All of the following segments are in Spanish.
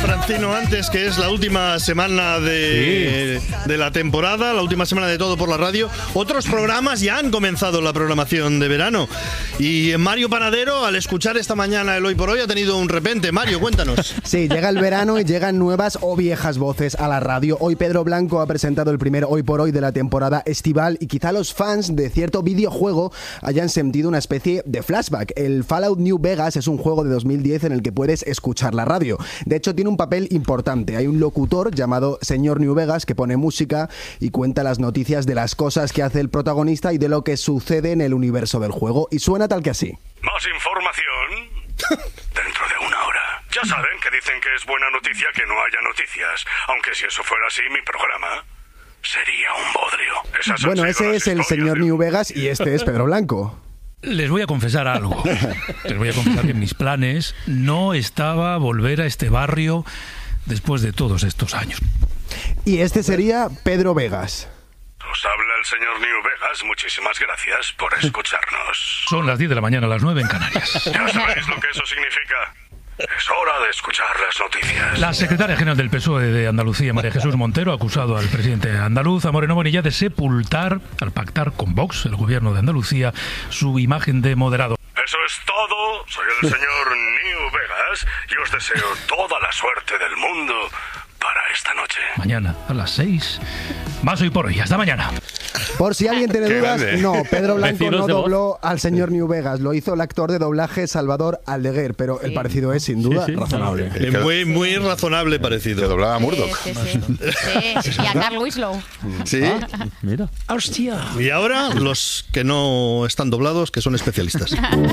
Francino antes, que es la última semana de la temporada, la última semana de Todo por la Radio. Otros programas ya han comenzado la programación de verano. Y Mario Panadero, al escuchar esta mañana el Hoy por Hoy, ha tenido un repente. Mario, cuéntanos. Sí, llega el verano y llegan nuevas o viejas voces a la radio. Hoy Pedro Blanco ha presentado el primer Hoy por Hoy de la temporada estival y quizá los fans de cierto videojuego hayan sentido una especie de flashback. El Fallout New Vegas es un juego de 2010 en el que puedes escuchar la radio. De hecho, tiene un papel importante. Hay un locutor llamado Señor New Vegas que pone música y cuenta las noticias de las cosas que hace el protagonista y de lo que sucede en el universo del juego. Y suena tal que así. ¿Más información? Dentro de una hora. Ya saben que dicen que es buena noticia que no haya noticias. Aunque si eso fuera así, mi programa sería un bodrio. Bueno, ese es el Señor New Vegas y este es Pedro Blanco. Les voy a confesar algo. Les voy a confesar que en mis planes no estaba volver a este barrio después de todos estos años. Y este sería Pedro Vegas. Os habla el señor New Vegas. Muchísimas gracias por escucharnos. Son las 10 de la mañana, las 9 en Canarias. Ya sabéis lo que eso significa. Es hora de escuchar las noticias. La secretaria general del PSOE de Andalucía, María Jesús Montero, ha acusado al presidente andaluz, a Moreno Bonilla, de sepultar, al pactar con Vox, el gobierno de Andalucía, su imagen de moderado. Eso es todo. Soy el señor New Vegas y os deseo toda la suerte del mundo para esta noche. Mañana a las 6. Más Hoy por Hoy. Hasta mañana. Por si alguien tiene dudas, no, Pedro Blanco Vecinos no de dobló al señor New Vegas, lo hizo el actor de doblaje Salvador Aldeguer, pero el parecido es sin duda razonable. Muy, muy razonable parecido. Que doblaba a Murdoch. Sí. Y a Carl Winslow. Sí. Mira. ¡Hostia! Y ahora los que no están doblados, que son especialistas.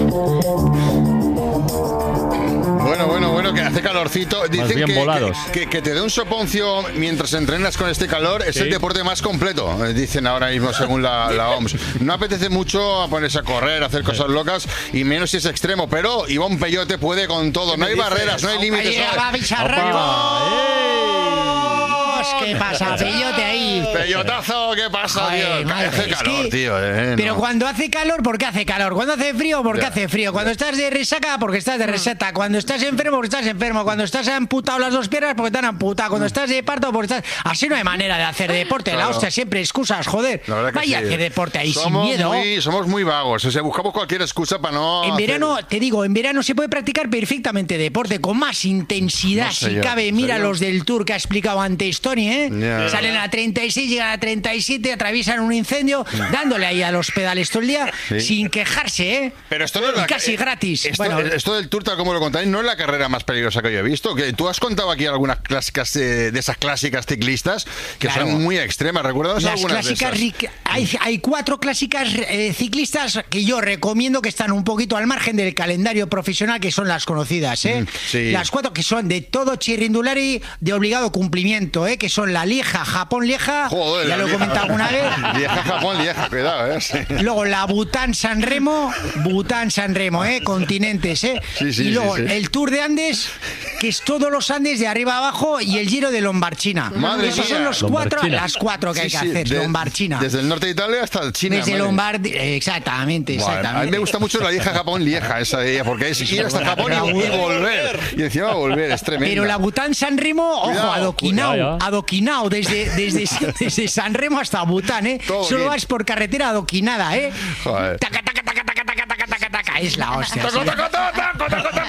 Bueno, que hace calorcito. Dicen bien volados. que te dé un soponcio mientras entrenas con este calor es el deporte más completo, dicen ahora mismo según la OMS. No apetece mucho ponerse a correr, hacer cosas locas, y menos si es extremo, pero Ivonne Peyote puede con todo. No hay barreras, no hay límites. ¿Qué pasa, Peyote ahí? Peyotazo, ¿qué pasa, Joder, tío? madre, Hace calor, tío. Pero no. cuando hace calor, ¿por qué hace calor? Cuando hace frío, ¿por qué hace frío? Cuando estás de resaca, porque estás de resaca. Cuando estás enfermo, porque estás enfermo. Cuando estás amputado las dos piernas, porque te han amputado. Cuando estás de parto, porque estás... Así no hay manera de hacer deporte. Claro. La hostia, siempre excusas, joder. Vaya a hacer deporte ahí sin miedo. Somos muy vagos. O sea, buscamos cualquier excusa para no... En verano, te digo, en verano se puede practicar perfectamente deporte con más intensidad, si cabe. Mira los del Tour que ha explicado antes Tony, ¿eh? Yeah. Salen a 36, llegan a 37, atraviesan un incendio, dándole ahí a los pedales todo el día, sin quejarse, ¿eh? Pero esto no es y casi gratis. Esto del Tour, tal como lo contáis, no es la carrera más peligrosa que yo he visto. Que tú has contado aquí algunas clásicas de esas clásicas ciclistas que son muy extremas. ¿Recuerdas algunas clásicas de esas? hay 4 clásicas ciclistas que yo recomiendo, que están un poquito al margen del calendario profesional, que son las conocidas, ¿eh? Sí. Las 4 que son de todo chirrindulari, de obligado cumplimiento, ¿eh? Que son la Lieja, Japón-Lieja, Joder, ya lo he comentado alguna vez. Lieja, Japón, Lieja, cuidado, ¿eh? Sí. Luego la Bután-San Remo, ¿eh? Continentes, ¿eh? Sí, y luego sí. el Tour de Andes, que es todos los Andes de arriba a abajo, y el Giro de Lombardchina. Madre Esos mía. son las 4 que hay que hacer, Lombardchina. Desde el norte de Italia hasta China. Desde Lombardía, exactamente. A mí me gusta mucho la Lieja, Japón, Lieja, esa de ella, porque es ir hasta Japón y volver. Y encima volver, es tremendo. Pero la Bután San Remo, Cuidado, ojo, adoquinao, desde San Remo hasta Bután, ¿eh? Todo Solo bien. vas por carretera adoquinada, ¿eh? Joder. Taca, taca, taca, taca, taca, taca, taca, taca. Es la hostia. Taco, sí. taco, taco, taco, taco, taco.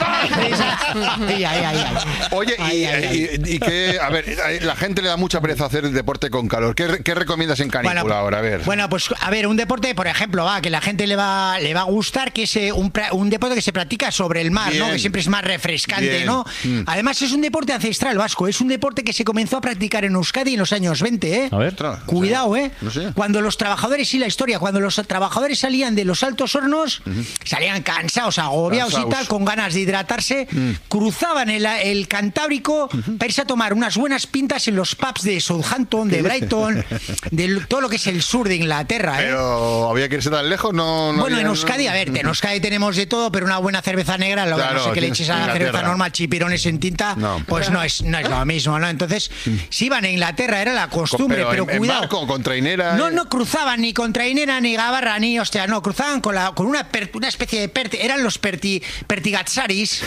Ay. Oye, y que, a ver, la gente le da mucha pereza hacer deporte con calor. ¿Qué recomiendas en canícula ahora? A ver. Bueno, pues a ver, un deporte, por ejemplo, que la gente le va a gustar, que es un deporte que se practica sobre el mar, ¿no? Que siempre es más refrescante, ¿no? Además es un deporte ancestral vasco, es un deporte que se comenzó a practicar en Euskadi en los años 20, ¿eh? A ver. Cuidado, ¿eh? No sé. Cuando los trabajadores, la historia, cuando los trabajadores salían de los altos hornos, salían cansados, agobiados y tal, con ganas de hidratarse, cruzaban el Cantábrico para irse a tomar unas buenas pintas en los pubs de Southampton, de Brighton, de todo lo que es el sur de Inglaterra, ¿eh? Pero había que irse tan lejos, no bueno, había... en Euskadi, a ver, en Euskadi tenemos de todo, pero una buena cerveza negra, no sé qué le eches a la cerveza normal, chipirones en tinta, pues no es lo mismo, ¿no? Entonces, si iban a Inglaterra, era la costumbre, pero en cuidado. barco, con trainera... No cruzaban ni con trainera, ni gabarra, ni, hostia, no, cruzaban con una especie eran los pertigatsaris.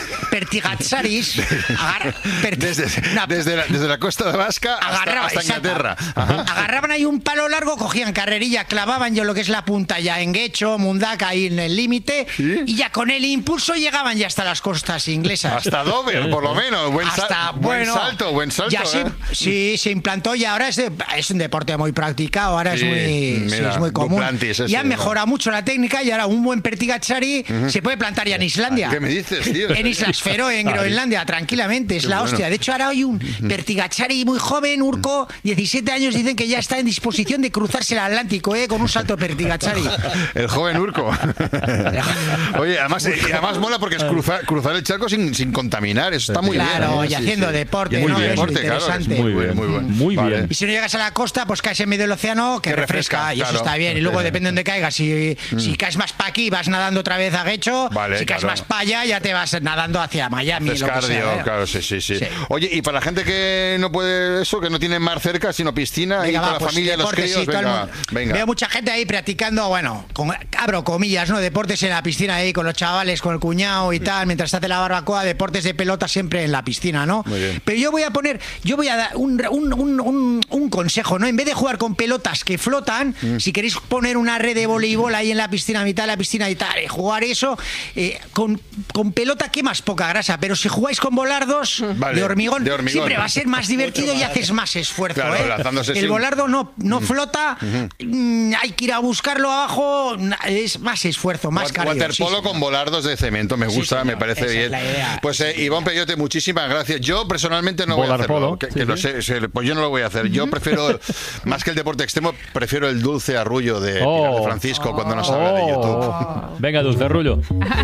Desde la costa de Vasca hasta Inglaterra. Agarraban ahí un palo largo, cogían carrerilla, clavaban yo lo que es la punta ya en Guecho, Mundaka, ahí en el límite, y ya con el impulso llegaban ya hasta las costas inglesas. Hasta Dover, por lo menos. Buen salto. Ya sí, se implantó y ahora es un deporte muy practicado, ahora es muy común. Duplantis, y han mejorado mucho la técnica y ahora un buen pertigatsari se puede plantar ya en Islandia. ¿Qué me dices, tío? En Islas Feroe, en Groenlandia, tranquilamente, es la hostia. De hecho, ahora hay un pertigatsari muy joven, Urco, 17 años, dicen que ya está en disposición de cruzarse el Atlántico, con un salto pertigatsari. El joven Urco. Oye, además mola porque es cruzar el charco sin contaminar, eso está muy bien. Claro, y haciendo deporte, muy ¿no? bien, Es interesante. Muy bien. Muy bien. Y si no llegas a la costa, pues caes en medio del océano, que refresca, y eso está bien. Y luego depende de dónde caigas. Si caes más para aquí, vas nadando otra vez a Guecho. Si caes más para allá, ya te vas nadando hacia Miami. Haces cardio, claro, sí. Oye, y para la gente que no puede eso, que no tiene mar cerca, sino piscina, venga, y con la familia y los críos, venga. Veo mucha gente ahí practicando, abro comillas, ¿no? Deportes en la piscina ahí con los chavales, con el cuñado y tal, mientras se hace la barbacoa, deportes de pelota siempre en la piscina, ¿no? Muy bien. Pero yo voy a dar un consejo, ¿no? En vez de jugar con pelotas que flotan, si queréis poner una red de voleibol ahí en la piscina, a mitad de la piscina y tal, jugar eso, con pelota quemas poca grasa, pero si jugáis con volardos de hormigón, siempre va a ser más divertido y haces más esfuerzo, El volardo no flota, hay que ir a buscarlo abajo, es más esfuerzo, más cardio. Waterpolo con volardos de cemento, me gusta, me parece bien. Pues Iván Peyote, muchísimas gracias. Yo personalmente no voy a hacerlo, pues yo no lo voy a hacer. Yo prefiero, más que el deporte extremo, prefiero el dulce arrullo de Pilar de Francisco cuando nos habla de YouTube. Venga, dulce arrullo.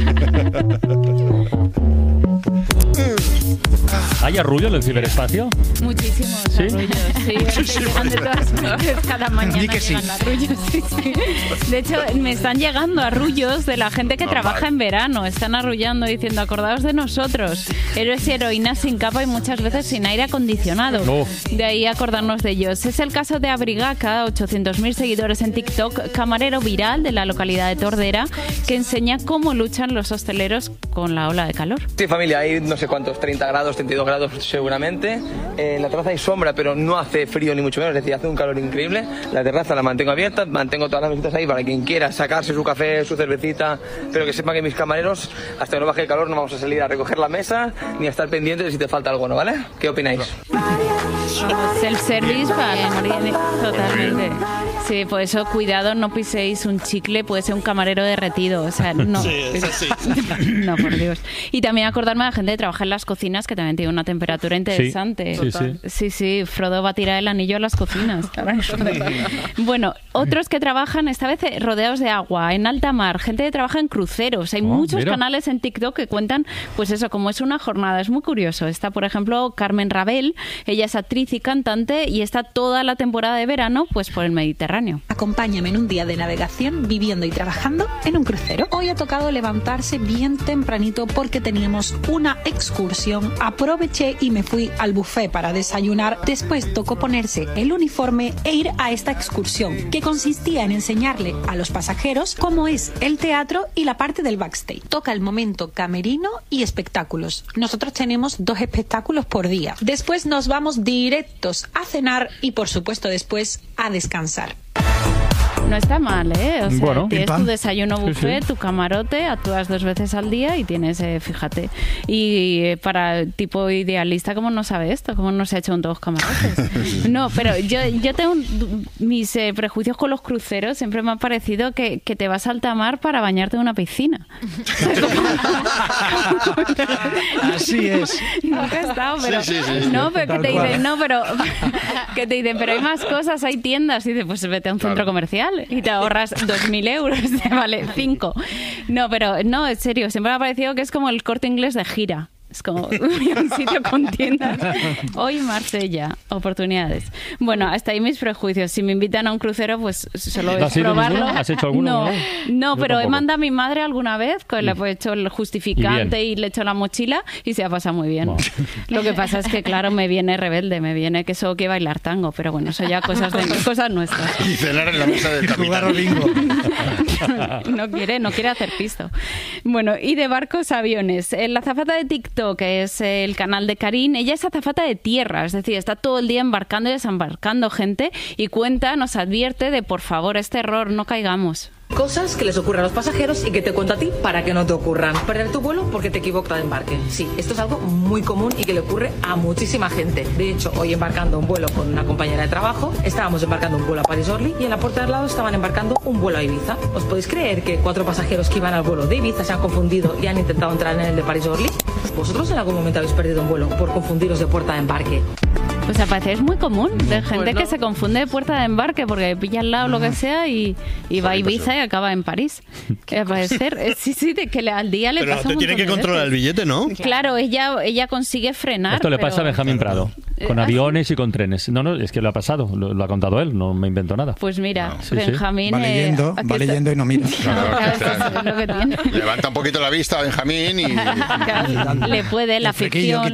¿Hay arrullo en el ciberespacio? Muchísimos arrullos, sí. Llegan de todas partes, cada mañana llegan arrullos, sí. De hecho, me están llegando arrullos de la gente que trabaja en verano. Están arrullando diciendo, acordaos de nosotros. Héroes y heroínas sin capa y muchas veces sin aire acondicionado. De ahí acordarnos de ellos. Es el caso de Abrigaca, 800.000 seguidores en TikTok, camarero viral de la localidad de Tordera, que enseña cómo luchan los hosteleros con la ola de calor. Sí, familia, hay no sé cuántos, 30 grados, 32 grados seguramente. En la terraza hay sombra, pero no hace frío ni mucho menos, es decir, hace un calor increíble. La terraza la mantengo abierta, mantengo todas las mesitas ahí para quien quiera sacarse su café, su cervecita, pero que sepa que mis camareros, hasta que no baje el calor, no vamos a salir a recoger la mesa ni a estar pendientes de si te falta algo, ¿no? ¿Vale? ¿Qué opináis? Self-service para morir totalmente. Sí, por eso cuidado, no piséis un chicle, puede ser un camarero derretido, o sea, no. Sí, es así. No, por Dios. Y también acordarme de la gente que trabaja en las cocinas, que también tiene una temperatura interesante. Sí, Frodo va a tirar el anillo a las cocinas. Bueno, otros que trabajan esta vez rodeados de agua, en alta mar, gente que trabaja en cruceros. Hay muchos canales en TikTok que cuentan, pues eso, cómo es una jornada. Es muy curioso. Está, por ejemplo, Carmen Rabel, ella es actriz y cantante y está toda la temporada de verano pues por el Mediterráneo. Acompáñame en un día de navegación viviendo y trabajando en un crucero. Hoy ha tocado levantarse bien tempranito porque teníamos una excursión. Aproveché y me fui al buffet para desayunar. Después tocó ponerse el uniforme e ir a esta excursión, que consistía en enseñarle a los pasajeros cómo es el teatro y la parte del backstage. Toca el momento camerino y espectáculos. Nosotros tenemos 2 espectáculos por día. Después nos vamos directos a cenar y, por supuesto, después a descansar. No está mal, ¿eh? O sea, bueno, tienes tu desayuno buffet, tu camarote, actúas 2 veces al día y tienes, fíjate. Y para el tipo idealista, ¿cómo no sabe esto? ¿Cómo no se ha hecho un 2 camarotes? No, pero yo tengo mis prejuicios con los cruceros. Siempre me ha parecido que te vas a alta mar para bañarte en una piscina. Así es. Nunca he estado, pero... Sí. No, pero que te dicen, que te dicen, pero hay más cosas, hay tiendas. Y dices, pues vete a un centro comercial y te ahorras 2.000 euros, te vale 5. No, pero no, en serio, siempre me ha parecido que es como el Corte Inglés de gira. Es como un sitio con tiendas. Hoy Marsella, oportunidades. Bueno, hasta ahí mis prejuicios. Si me invitan a un crucero, pues solo es probarlo. ¿Has hecho alguno? No, pero he mandado a mi madre alguna vez, que le he hecho el justificante y le he hecho la mochila y se ha pasado muy bien. Wow. Lo que pasa es que, claro, me viene rebelde, me viene que solo que bailar tango, pero bueno, eso ya cosas nuestras. Y cenar en la mesa del capitán. No quiere hacer pisto. Bueno, y de barcos a aviones. La azafata de TikTok, que es el canal de Karin, ella es azafata de tierra, es decir, está todo el día embarcando y desembarcando gente y nos advierte de, por favor, este error, no caigamos. Cosas que les ocurren a los pasajeros y que te cuento a ti para que no te ocurran. Perder tu vuelo porque te equivocas de embarque. Sí, esto es algo muy común y que le ocurre a muchísima gente. De hecho, hoy embarcando un vuelo con una compañera de trabajo, estábamos embarcando un vuelo a París-Orly y en la puerta de al lado estaban embarcando un vuelo a Ibiza. ¿Os podéis creer que 4 pasajeros que iban al vuelo de Ibiza se han confundido y han intentado entrar en el de París-Orly? ¿Vosotros en algún momento habéis perdido un vuelo por confundiros de puerta de embarque? Pues al parecer es muy común, de gente que se confunde de puerta de embarque porque pilla al lado lo que sea y va a Ibiza y acaba en París. Al parecer, sí, de que al día le pasa. Pero te tiene que controlar el billete, ¿no? Claro, ella consigue frenar. Esto le pasa a Benjamín Prado, con aviones y con trenes. No, es que lo ha pasado, lo ha contado él, no me invento nada. Pues mira, Benjamín... Va leyendo y no mira. Claro, es lo que tiene. Levanta un poquito la vista a Benjamín y... Claro, le puede, la ficción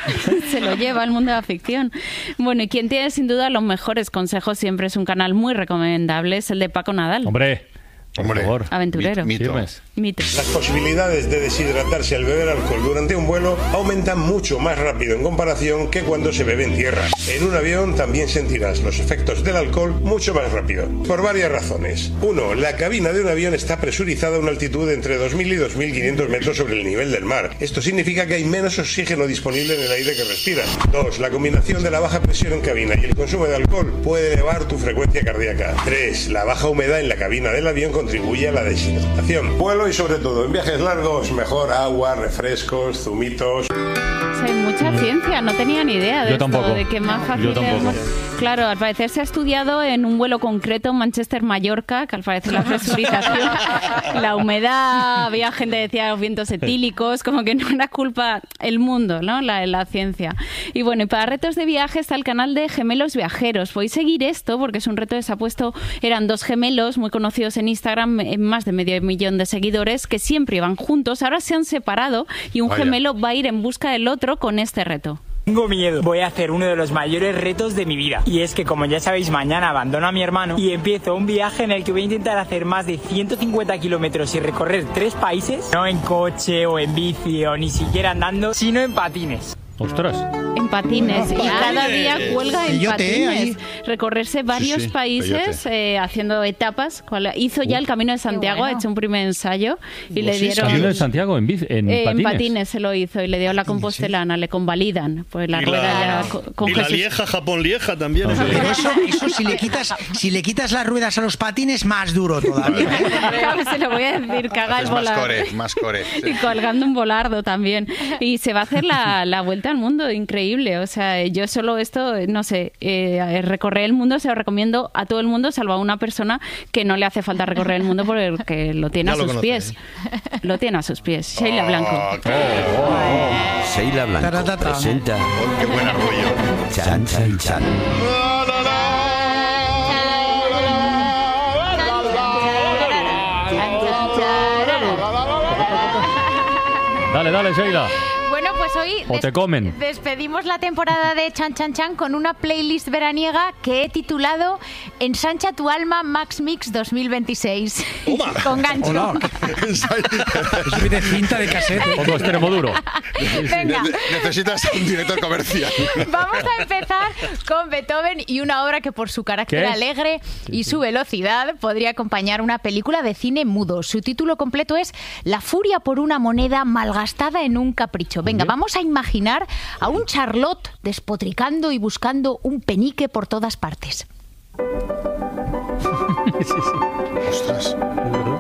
se lo lleva al mundo de la ficción. Bueno, y quien tiene sin duda los mejores consejos, siempre es un canal muy recomendable, es el de Paco Nadal. Hombre, por favor. Aventurero. Mito. Las posibilidades de deshidratarse al beber alcohol durante un vuelo aumentan mucho más rápido en comparación que cuando se bebe en tierra. En un avión también sentirás los efectos del alcohol mucho más rápido, por varias razones. 1. La cabina de un avión está presurizada a una altitud de entre 2.000 y 2.500 metros sobre el nivel del mar. Esto significa que hay menos oxígeno disponible en el aire que respiras. 2. La combinación de la baja presión en cabina y el consumo de alcohol puede elevar tu frecuencia cardíaca. 3. La baja humedad en la cabina del avión contribuye a la deshidratación. Vuelo y sobre todo en viajes largos, mejor agua, refrescos, zumitos. Hay mucha ciencia, no tenía ni idea de esto, tampoco. de que más fácil es. Claro, al parecer se ha estudiado en un vuelo concreto en Manchester-Mallorca, que al parecer la presurización, la humedad, había gente que decía los vientos etílicos, como que no era culpa el mundo, ¿no? La ciencia. Y bueno, y para retos de viaje está el canal de Gemelos Viajeros. Podéis seguir esto porque es un reto que se ha puesto, eran 2 gemelos muy conocidos en Instagram, más de 500.000 de seguidores, que siempre iban juntos, ahora se han separado y un gemelo va a ir en busca del otro con este reto. Tengo miedo. Voy a hacer uno de los mayores retos de mi vida. Y es que, como ya sabéis, mañana abandono a mi hermano y empiezo un viaje en el que voy a intentar hacer más de 150 kilómetros y recorrer 3 países. No en coche o en bici o ni siquiera andando, sino en patines. ¡Ostras! En patines. Y cada día cuelga en patines. Recorrerse varios países haciendo etapas. Hizo ya el Camino de Santiago, ha hecho un primer ensayo y le dieron... ¿El Camino de Santiago en patines? En patines se lo hizo y le dio la compostelana, le convalidan. Pues la rueda ya con y Jesús. la Lieja, Japón-Lieja también. Pero eso si le quitas las ruedas a los patines, más duro todavía. Claro, se lo voy a decir, que haga el volardo. Más core. Y colgando un volardo también. Y se va a hacer la vuelta al mundo, increíble. O sea, yo solo esto, no sé, recorrer el mundo se lo recomiendo a todo el mundo, salvo a una persona que no le hace falta recorrer el mundo porque lo tiene a sus pies. Lo tiene a sus pies. Sheila Blanco. Sheila Blanco presenta... ¡Qué buen orgullo! Chan, chan, chan. Dale, Sheila. Bueno, pues hoy O te comen. despedimos la temporada de Chan Chan Chan con una playlist veraniega que he titulado Ensancha tu alma Max Mix 2026. Con gancho. Hola. Es de cinta de cassette. Otro extremo duro. Venga. Necesitas un director comercial. Vamos a empezar con Beethoven y una obra que por su carácter ¿Qué? alegre y su velocidad podría acompañar una película de cine mudo. Su título completo es La furia por una moneda malgastada en un capricho. Venga, vamos a imaginar a un Charlotte despotricando y buscando un penique por todas partes. Ostras.